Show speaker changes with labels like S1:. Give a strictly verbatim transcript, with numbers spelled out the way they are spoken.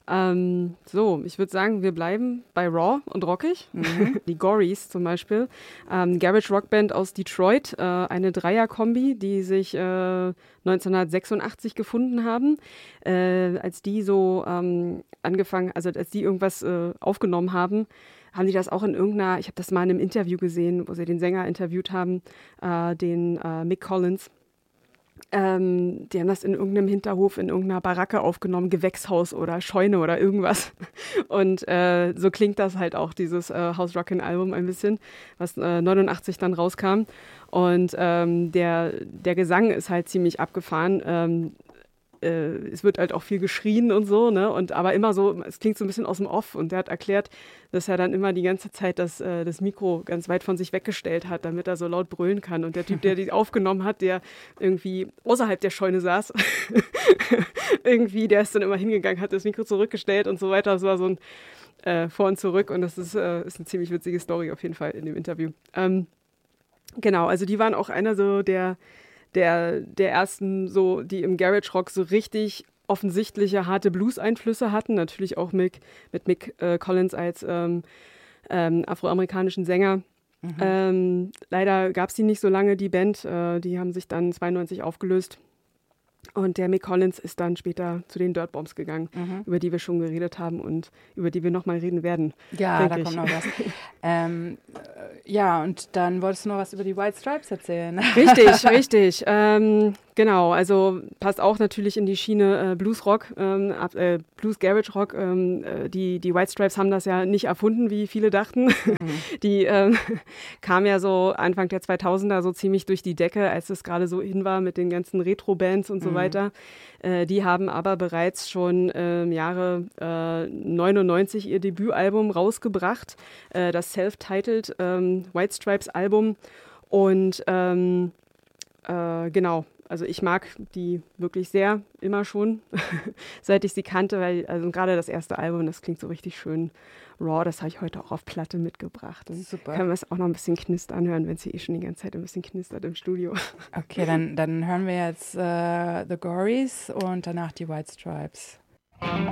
S1: Ähm, so, ich würde sagen, wir bleiben bei Raw und rockig. Mhm. Die Gories zum Beispiel. Ähm, Garage Rock Band aus Detroit, äh, eine Dreier-Kombi, die sich äh, neunzehnhundertsechsundachtzig gefunden haben. Äh, als die so ähm, angefangen, also als die irgendwas äh, aufgenommen haben, haben die das auch in irgendeiner, ich habe das mal in einem Interview gesehen, wo sie den Sänger interviewt haben, äh, den äh, Mick Collins. Ähm, die haben das in irgendeinem Hinterhof, in irgendeiner Baracke aufgenommen, Gewächshaus oder Scheune oder irgendwas. Und äh, so klingt das halt auch, dieses äh, House Rockin' Album ein bisschen, was äh, neunundachtzig dann rauskam. Und ähm, der, der Gesang ist halt ziemlich abgefahren. Ähm, äh, es wird halt auch viel geschrien und so, ne? Und aber immer so, es klingt so ein bisschen aus dem Off. Und der hat erklärt, dass er dann immer die ganze Zeit das, äh, das Mikro ganz weit von sich weggestellt hat, damit er so laut brüllen kann. Und der Typ, der die aufgenommen hat, der irgendwie außerhalb der Scheune saß, irgendwie, der ist dann immer hingegangen, hat das Mikro zurückgestellt und so weiter. Das war so ein äh, Vor und Zurück. Und das ist, äh, ist eine ziemlich witzige Story auf jeden Fall in dem Interview. Ähm, genau, also die waren auch einer so der Der, der ersten, so, die im Garage Rock so richtig offensichtliche, harte Blues-Einflüsse hatten. Natürlich auch mit, mit Mick äh, Collins als ähm, ähm, afroamerikanischen Sänger. Mhm. Ähm, leider gab es die nicht so lange, die Band. Äh, die haben sich dann zweiundneunzig aufgelöst. Und der Mick Collins ist dann später zu den Dirt Bombs gegangen, mhm. über die wir schon geredet haben und über die wir nochmal reden werden.
S2: Ja, da ich. kommt noch was. ähm, ja, und dann wolltest du noch was über die White Stripes erzählen.
S1: Richtig, richtig. Ähm, genau, also passt auch natürlich in die Schiene äh, Bluesrock, ähm, äh, Blues Garage Rock. Ähm, äh, die, die White Stripes haben das ja nicht erfunden, wie viele dachten. Mhm. Die ähm, kam ja so Anfang der zweitausender so ziemlich durch die Decke, als es gerade so in war mit den ganzen Retro-Bands und so mhm. weiter. Äh, die haben aber bereits schon äh, im Jahre äh, neunundneunzig ihr Debütalbum rausgebracht, äh, das Self-Titled ähm, White Stripes Album. Und ähm, äh, genau, also ich mag die wirklich sehr, immer schon, seit ich sie kannte, weil also gerade das erste Album, das klingt so richtig schön raw, das habe ich heute auch auf Platte mitgebracht. Und super. Können wir es auch noch ein bisschen knistern hören, wenn es hier eh schon die ganze Zeit ein bisschen knistert im Studio.
S2: Okay, dann, dann hören wir jetzt äh, The Gories und danach die White Stripes.